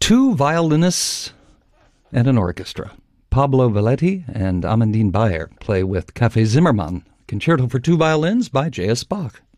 two violinists and an orchestra. Pablo Valetti and Amandine Bayer play with Café Zimmermann, Concerto for Two Violins by J.S. Bach.